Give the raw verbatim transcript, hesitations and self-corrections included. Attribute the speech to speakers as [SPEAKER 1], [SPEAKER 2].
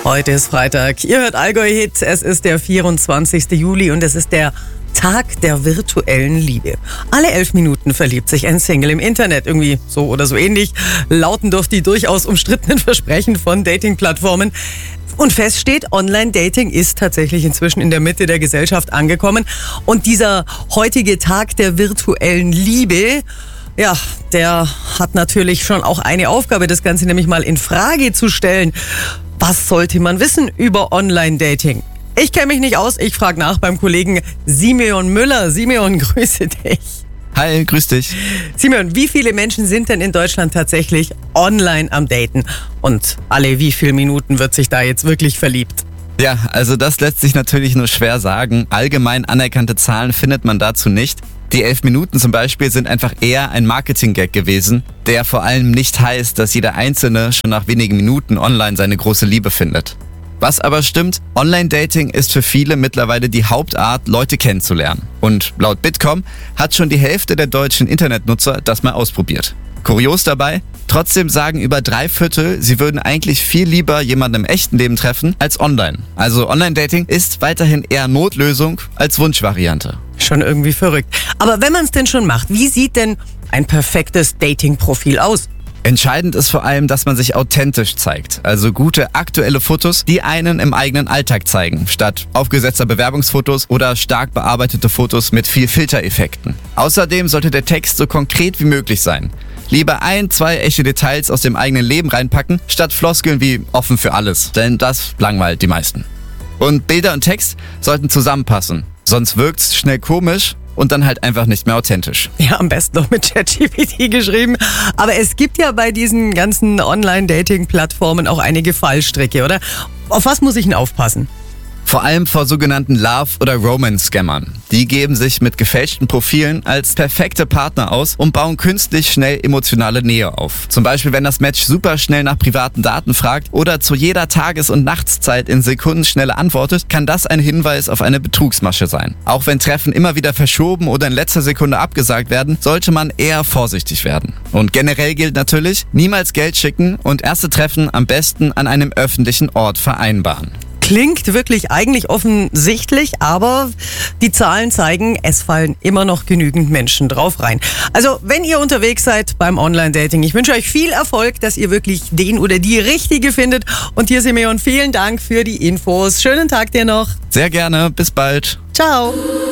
[SPEAKER 1] Heute ist Freitag. Ihr hört Allgäu Hit. Es ist der vierundzwanzigste Juli und es ist der Tag der virtuellen Liebe. Alle elf Minuten verliebt sich ein Single im Internet. Irgendwie so oder so ähnlich lauten doch die durchaus umstrittenen Versprechen von Dating-Plattformen. Und fest steht, Online-Dating ist tatsächlich inzwischen in der Mitte der Gesellschaft angekommen. Und dieser heutige Tag der virtuellen Liebe, ja, der hat natürlich schon auch eine Aufgabe, das Ganze nämlich mal in Frage zu stellen. Was sollte man wissen über Online-Dating? Ich kenne mich nicht aus, ich frage nach beim Kollegen Simeon Müller. Simeon, grüße dich.
[SPEAKER 2] Hi, grüß dich.
[SPEAKER 1] Simeon, wie viele Menschen sind denn in Deutschland tatsächlich online am Daten? Und alle wie viele Minuten wird sich da jetzt wirklich verliebt?
[SPEAKER 2] Ja, also das lässt sich natürlich nur schwer sagen. Allgemein anerkannte Zahlen findet man dazu nicht. Die elf Minuten zum Beispiel sind einfach eher ein Marketing-Gag gewesen, der vor allem nicht heißt, dass jeder Einzelne schon nach wenigen Minuten online seine große Liebe findet. Was aber stimmt, Online-Dating ist für viele mittlerweile die Hauptart, Leute kennenzulernen. Und laut Bitkom hat schon die Hälfte der deutschen Internetnutzer das mal ausprobiert. Kurios dabei, trotzdem sagen über drei Viertel, sie würden eigentlich viel lieber jemanden im echten Leben treffen als online. Also Online-Dating ist weiterhin eher Notlösung als Wunschvariante.
[SPEAKER 1] Schon irgendwie verrückt. Aber wenn man es denn schon macht, wie sieht denn ein perfektes Dating-Profil aus?
[SPEAKER 2] Entscheidend ist vor allem, dass man sich authentisch zeigt. Also gute aktuelle Fotos, die einen im eigenen Alltag zeigen, statt aufgesetzter Bewerbungsfotos oder stark bearbeitete Fotos mit viel Filtereffekten. Außerdem sollte der Text so konkret wie möglich sein. Lieber ein, zwei echte Details aus dem eigenen Leben reinpacken, statt Floskeln wie offen für alles. Denn das langweilt die meisten. Und Bilder und Text sollten zusammenpassen. Sonst wirkt's schnell komisch und dann halt einfach nicht mehr authentisch.
[SPEAKER 1] Ja, am besten noch mit ChatGPT geschrieben. Aber es gibt ja bei diesen ganzen Online-Dating-Plattformen auch einige Fallstricke, oder? Auf was muss ich denn aufpassen?
[SPEAKER 2] Vor allem vor sogenannten Love- oder Romance-Scammern. Die geben sich mit gefälschten Profilen als perfekte Partner aus und bauen künstlich schnell emotionale Nähe auf. Zum Beispiel, wenn das Match super schnell nach privaten Daten fragt oder zu jeder Tages- und Nachtszeit in Sekundenschnelle antwortet, kann das ein Hinweis auf eine Betrugsmasche sein. Auch wenn Treffen immer wieder verschoben oder in letzter Sekunde abgesagt werden, sollte man eher vorsichtig werden. Und generell gilt natürlich, niemals Geld schicken und erste Treffen am besten an einem öffentlichen Ort vereinbaren.
[SPEAKER 1] Klingt wirklich eigentlich offensichtlich, aber die Zahlen zeigen, es fallen immer noch genügend Menschen drauf rein. Also, wenn ihr unterwegs seid beim Online-Dating, ich wünsche euch viel Erfolg, dass ihr wirklich den oder die Richtige findet. Und hier, Simeon, vielen Dank für die Infos. Schönen Tag dir noch.
[SPEAKER 2] Sehr gerne, bis bald.
[SPEAKER 1] Ciao.